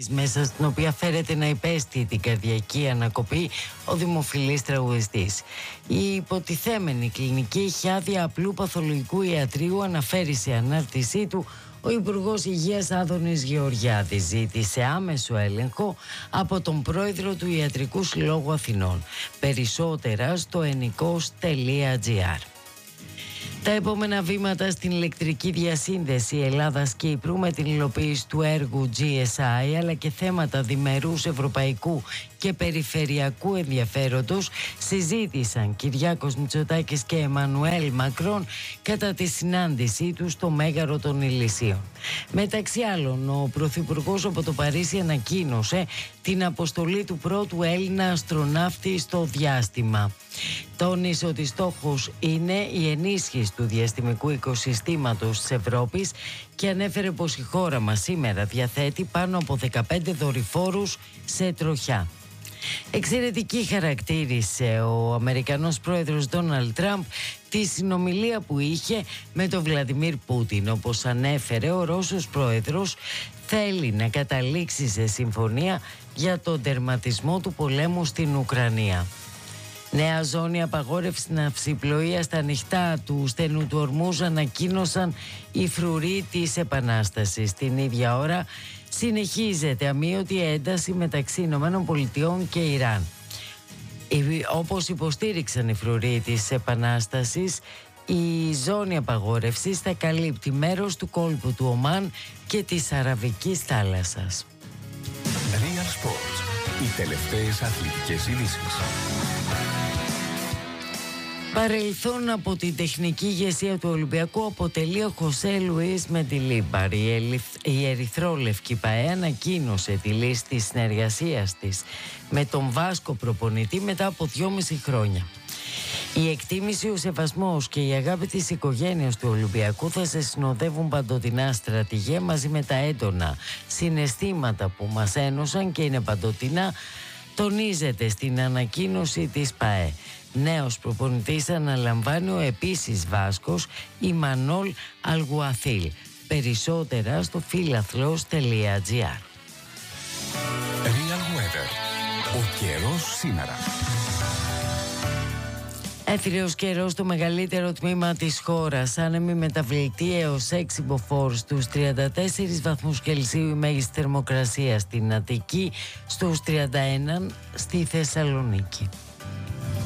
μέσα στην οποία φέρεται να υπέστη την καρδιακή ανακοπή ο δημοφιλής τραγουδιστής. Η υποτιθέμενη κλινική έχει άδεια απλού παθολογικού ιατρίου, αναφέρει σε ανάρτησή του ο Υπουργός Υγείας Άδωνης Γεωργιάδης. Ζήτησε άμεσο έλεγχο από τον πρόεδρο του Ιατρικού Συλλόγου Αθηνών. Περισσότερα στο ennikos.gr. Τα επόμενα βήματα στην ηλεκτρική διασύνδεση Ελλάδας-Κύπρου με την υλοποίηση του έργου GSI, αλλά και θέματα διμερούς ευρωπαϊκού και περιφερειακού ενδιαφέροντος συζήτησαν Κυριάκος Μητσοτάκης και Εμμανουέλ Μακρόν κατά τη συνάντησή τους στο Μέγαρο των Ηλυσίων. Μεταξύ άλλων, ο Πρωθυπουργός από το Παρίσι ανακοίνωσε την αποστολή του πρώτου Έλληνα αστροναύτη στο διάστημα. Τόνισε ότι στόχος είναι η ενίσχυση του διαστημικού οικοσυστήματος της Ευρώπης και ανέφερε πως η χώρα μας σήμερα διαθέτει πάνω από 15 δορυφόρους σε τροχιά. Εξαιρετική χαρακτήρισε ο Αμερικανός πρόεδρος Ντόναλντ Τραμπ τη συνομιλία που είχε με τον Βλαντιμίρ Πούτιν. Όπως ανέφερε, ο Ρώσος πρόεδρος θέλει να καταλήξει σε συμφωνία για τον τερματισμό του πολέμου στην Ουκρανία. Νέα ζώνη απαγόρευση ναυσιπλοείας στα ανοιχτά του στενού του Ορμούζ, ανακοίνωσαν οι φρουροί της Επανάστασης. Την ίδια ώρα συνεχίζεται αμείωτη ένταση μεταξύ Ηνωμένων Πολιτειών και Ιράν. Όπως υποστήριξαν οι φρουροί της Επανάστασης, η ζώνη απαγόρευσης θα καλύπτει μέρος του κόλπου του Ομάν και της Αραβικής θάλασσας. Real Sports. Οι τελευταίες αθλητικές ειδήσεις. Παρελθόν από την τεχνική ηγεσία του Ολυμπιακού αποτελεί ο Χωσέ Λουίς Μεντιλίμπαρ. Η ερυθρόλευκη ΠΑΕ ανακοίνωσε τη λίστη συνεργασίας της με τον Βάσκο προπονητή μετά από 2,5 χρόνια. Η εκτίμηση, ο σεβασμός και η αγάπη της οικογένειας του Ολυμπιακού θα σε συνοδεύουν παντοτινά, στρατηγέ, μαζί με τα έντονα συναισθήματα που μας ένωσαν και είναι παντοτινά, τονίζεται στην ανακοίνωση της ΠΑΕ. Νέος προπονητής αναλαμβάνει ο επίσης Βάσκος Ιμανόλ Αλγουαθίλ. Περισσότερα στο philathlos.gr. Real Weather. Ο καιρός σήμερα. Έθριος καιρός στο μεγαλύτερο τμήμα της χώρας. Άνεμη μεταβλητή έως 6 μποφόρ στους 34 βαθμούς Κελσίου η μέγιστη θερμοκρασία στην Αττική, στους 31 στη Θεσσαλονίκη.